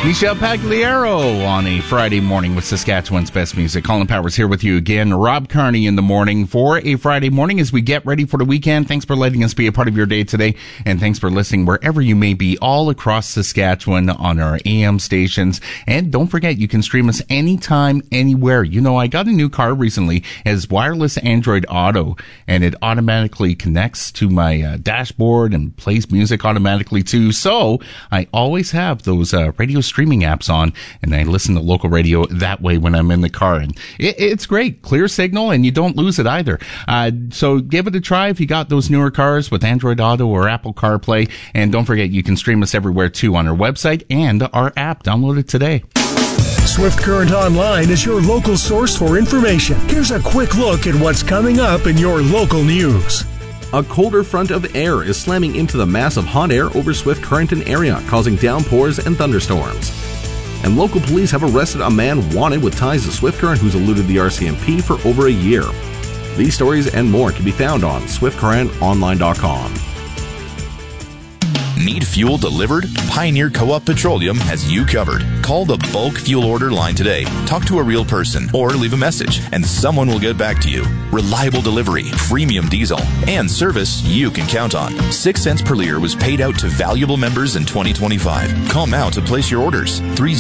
Michelle Pagliaro on a Friday morning with Saskatchewan's best music. Colin Powers here with you again. Rob Carney in the morning for a Friday morning as we get ready for the weekend. Thanks for letting us be a part of your day today, and thanks for listening wherever you may be all across Saskatchewan on our AM stations. And don't forget, you can stream us anytime, anywhere. You know, I got a new car recently. It has wireless Android Auto, and it automatically connects to my dashboard and plays music automatically too. So I always have those radio streaming apps on, and I listen to local radio that way when I'm in the car, and it's great. Clear signal, and you don't lose it either. So give it a try if you got those newer cars with Android Auto or Apple CarPlay, and don't forget, you can stream us everywhere too on our website and our app. Download it today. Swift Current Online is your local source for information. Here's a quick look at what's coming up in your local news. A colder front of air is slamming into the mass of hot air over Swift Current area, causing downpours and thunderstorms. And local police have arrested a man wanted with ties to Swift Current who's eluded the RCMP for over a year. These stories and more can be found on swiftcurrentonline.com. Need fuel delivered? Pioneer Co-op Petroleum has you covered. Call the bulk fuel order line today. Talk to a real person or leave a message and someone will get back to you. Reliable delivery, premium diesel, and service you can count on. 6 cents per liter was paid out to valuable members in 2025. Call now to place your orders.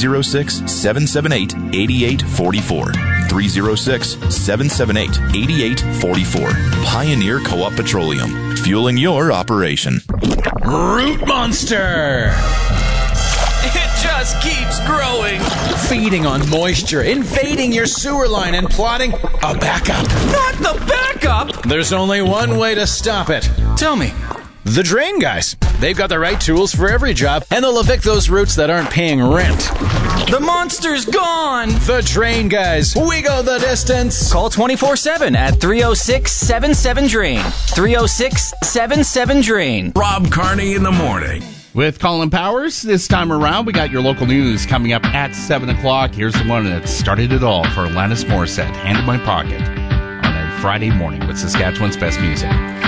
306-778-8844. 306-778-8844. Pioneer Co-op Petroleum. Fueling your operation. Root Monster! It just keeps growing. Feeding on moisture, invading your sewer line, and plotting a backup. Not the backup! There's only one way to stop it. Tell me. The Drain Guys. They've got the right tools for every job, and they'll evict those roots that aren't paying rent. The monster's gone! The Drain Guys. We go the distance. Call 24/7 at 306-77-DRAIN. 306-77-DRAIN. Rob Carney in the morning. With Colin Powers, this time around, we got your local news coming up at 7 o'clock. Here's the one that started it all for Alanis Morissette, Hand in My Pocket, on a Friday morning with Saskatchewan's best music.